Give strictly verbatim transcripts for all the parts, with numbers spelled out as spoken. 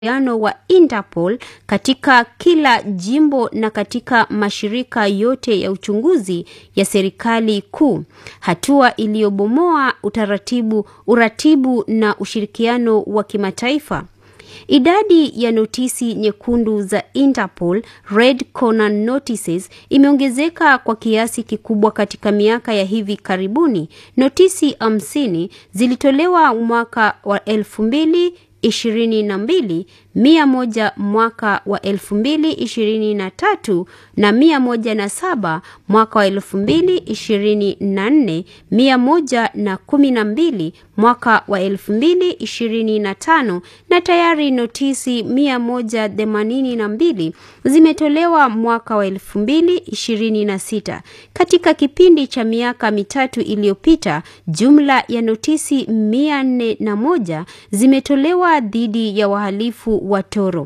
ushirikiano wa Interpol katika kila jimbo na katika mashirika yote ya uchunguzi ya serikali kuu, hatua iliyobomoa utaratibu, uratibu na ushirikiano wa kimataifa. Idadi ya notisi nyekundu za Interpol, Red Corner Notices, imeongezeka kwa kiasi kikubwa katika miaka ya hivi karibuni. Notisi hamsini zilitolewa mwaka wa elfu mbili ishirini na mbili, mia moja mwaka wa elfu mbili ishirini na tatu na mia moja na saba mwaka wa elfu mbili ishirini na nne, mia moja na kumi na mbili mwaka wa elfu mbili ishirini na tano na tayari notisi mia moja themanini na mbili zimetolewa mwaka wa elfu mbili ishirini na sita. Katika kipindi cha miaka mitatu iliyopita, jumla ya notisi mia nne na moja zimetolewa dhidi ya wahalifu wa toro.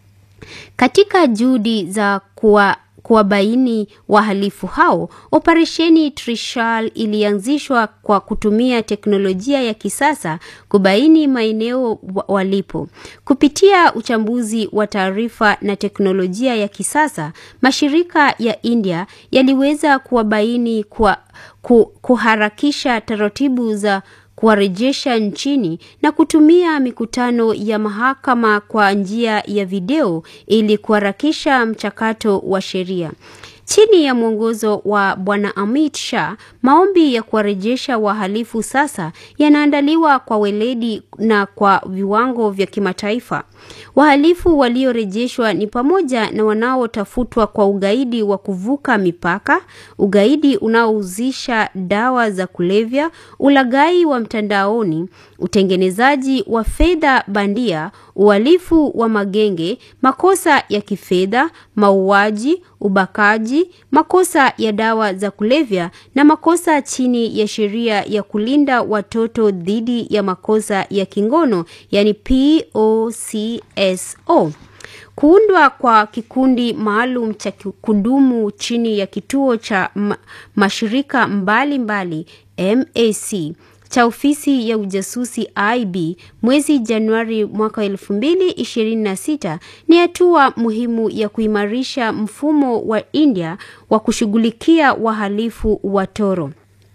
Katika juhudi za kuwa kuwabaini wahalifu hao, operesheni Trishal ilianzishwa kwa kutumia teknolojia ya kisasa kubaini maeneo walipo. Kupitia uchambuzi wa taarifa na teknolojia ya kisasa, mashirika ya India yaliweza kuwabaini kwa ku, kuharakisha taratibu za kuwarejesha nchini na kutumia mikutano ya mahakama kwa njia ya video ili kuharakisha mchakato wa sheria. Chini ya mwongozo wa Bwana Amit Shah, maombi ya kuwarejesha wahalifu sasa yanaandaliwa kwa weledi na kwa viwango vya kimataifa. Wahalifu waliorejeshwa ni pamoja na wanaotafutwa kwa ugaidi wa kuvuka mipaka, ugaidi unaohusisha dawa za kulevya, ulaghai wa mtandaoni, utengenezaji wa fedha bandia, uhalifu wa magenge, makosa ya kifedha, mauaji, ubakaji, makosa ya dawa za kulevya na makosa chini ya sheria ya kulinda watoto dhidi ya makosa ya kingono, yani P O C S O. Kuundwa kwa kikundi maalum cha kudumu chini ya kituo cha ma mashirika mbali mbali M A C cha ofisi ya ujasusi I B mwezi Januari mwaka elfu mbili ishirini na sita ni hatua muhimu ya kuimarisha mfumo wa India wa kushughulikia wahalifu wa toro.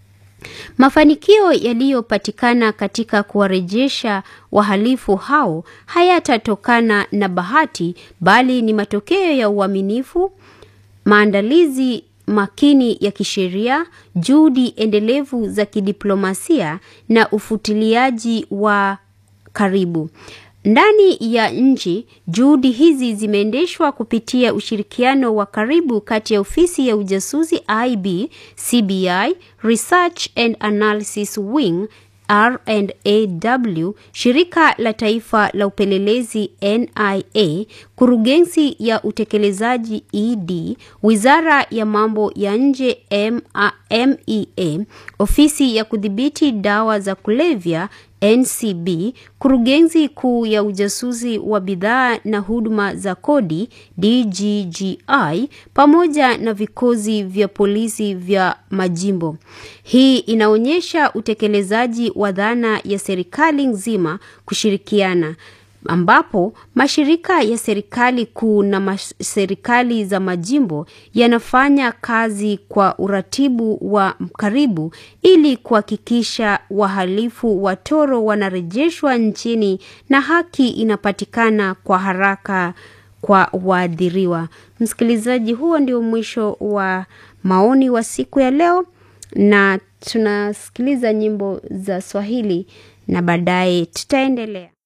Mafanikio yaliyopatikana katika kuwarejesha wahalifu hao hayatatokana na bahati, bali ni matokeo ya uaminifu, maandalizi makini ya kisheria, juhudi endelevu za kidiplomasia na ufuatiliaji wa karibu. Ndani ya nchi, juhudi hizi zimeendeshwa kupitia ushirikiano wa karibu kati ya ofisi ya ujasusi I B, C B I, Research and Analysis Wing, R and A W, shirika la taifa la upelelezi N I A, kurugenzi ya utekelezaji E D, wizara ya mambo ya nje M E A, ofisi ya kudhibiti dawa za kulevya N C B, kurugenzi kuu ya ujasusi wa bidhaa na huduma za kodi D G G I, pamoja na vikosi vya polisi vya majimbo. Hii inaonyesha utekelezaji wa dhana ya serikali nzima kushirikiana, ambapo mashirika ya serikali kuu na serikali za majimbo yanafanya kazi kwa uratibu wa karibu ili kuhakikisha wahalifu wa toro wanarejeshwa nchini na haki inapatikana kwa haraka kwa waadhiriwa. Msikilizaji, huo ndio mwisho wa maoni wa siku ya leo, na tunasikiliza nyimbo za Swahili na baadaye tutaendelea.